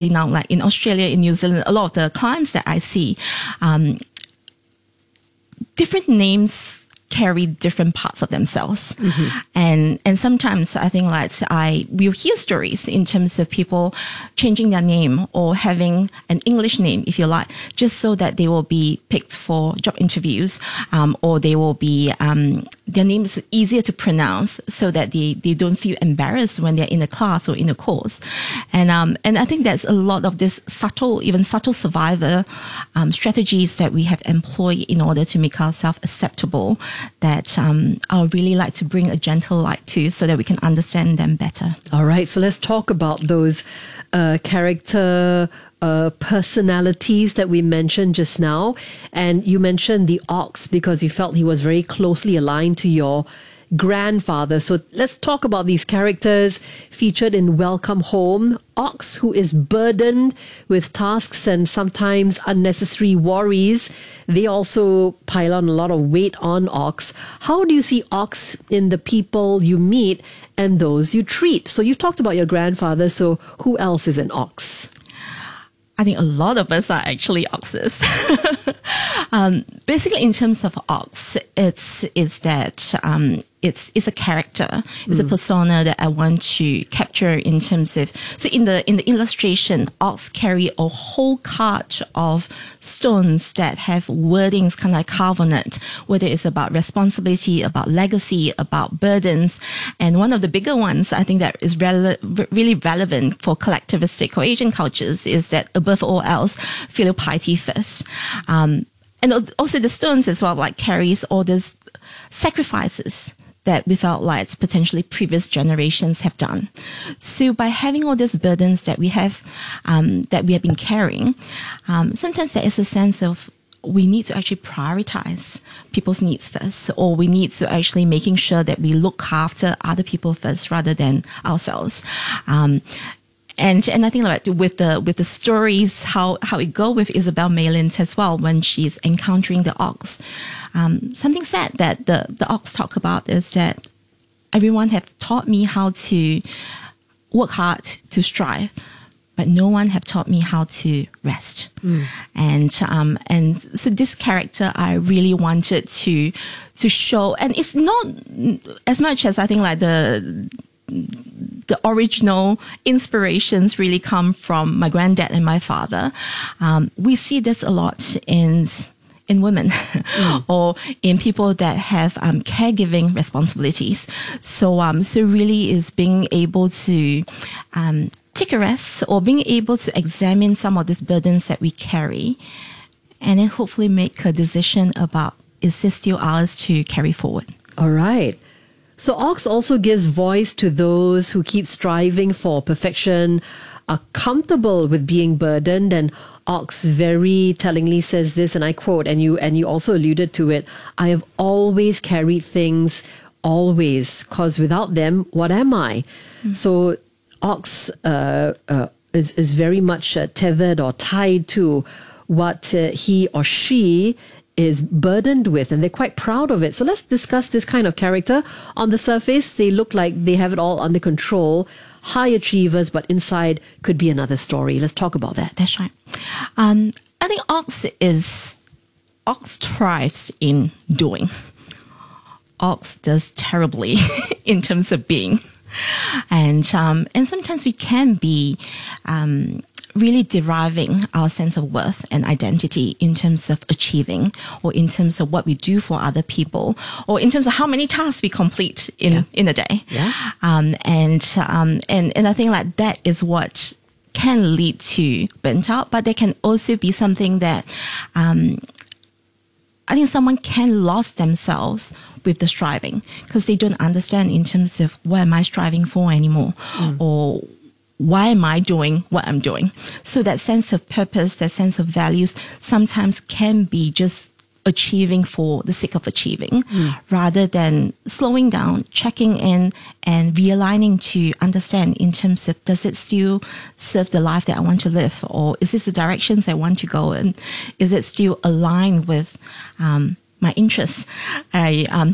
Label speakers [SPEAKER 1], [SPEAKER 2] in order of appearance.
[SPEAKER 1] now, like in Australia, in New Zealand, a lot of the clients that I see, different names carry different parts of themselves. And sometimes I think like I will hear stories in terms of people changing their name or having an English name, if you like, just so that they will be picked for job interviews, or they will be, their name is easier to pronounce so that they don't feel embarrassed when they're in a class or in a course. And I think there's a lot of this subtle survivor strategies that we have employed in order to make ourselves acceptable, that I would really like to bring a gentle light to, so that we can understand them better.
[SPEAKER 2] All right, so let's talk about those character personalities that we mentioned just now. And you mentioned the ox because you felt he was very closely aligned to your grandfather. So let's talk about these characters featured in Welcome Home. Ox, who is burdened with tasks and sometimes unnecessary worries. They also pile on a lot of weight on Ox. How do you see Ox in the people you meet and those you treat? So you've talked about your grandfather, so who else is an Ox?
[SPEAKER 1] I think a lot of us are actually oxes. Basically, in terms of ox, it's a character, it's a persona that I want to capture in terms of. So in the illustration, ox carry a whole cart of stones that have wordings kind of like carved on it, whether it's about responsibility, about legacy, about burdens, and one of the bigger ones I think that is really relevant for collectivistic or Asian cultures is that above all else, filial piety first. And also the stones as well, like carries all these sacrifices that we felt like potentially previous generations have done. So by having all these burdens that we have been carrying, sometimes there is a sense of we need to actually prioritize people's needs first, or we need to actually making sure that we look after other people first rather than ourselves. And I think like with the stories, how it go with Isabel Mayland as well, when she's encountering the ox. Something sad that the ox talk about is that everyone have taught me how to work hard to strive, but no one have taught me how to rest. And so this character I really wanted to show, and it's not as much as I think like the original inspirations really come from my granddad and my father. We see this a lot in women or in people that have caregiving responsibilities. So really is being able to take a rest or being able to examine some of these burdens that we carry, and then hopefully make a decision about is this still ours to carry forward.
[SPEAKER 2] All right. So Ox also gives voice to those who keep striving for perfection, are comfortable with being burdened, and Ox very tellingly says this, and I quote, and you also alluded to it, I have always carried things, always, because without them, what am I? So Ox is very much tethered or tied to what he or she is burdened with, and they're quite proud of it. So let's discuss this kind of character. On the surface, they look like they have it all under control, high achievers, but inside could be another story. Let's talk about that.
[SPEAKER 1] That's right. I think Ox thrives in doing. Ox does terribly in terms of being. And sometimes we can be really deriving our sense of worth and identity in terms of achieving, or in terms of what we do for other people, or in terms of how many tasks we complete in a day.
[SPEAKER 2] Yeah.
[SPEAKER 1] And I think like that is what can lead to burnt out, but there can also be something that I think someone can lost themselves with the striving, because they don't understand in terms of what am I striving for anymore, or why am I doing what I'm doing? So that sense of purpose, that sense of values sometimes can be just achieving for the sake of achieving, rather than slowing down, checking in, and realigning to understand in terms of, does it still serve the life that I want to live? Or is this the directions I want to go in? Is it still aligned with my interests? I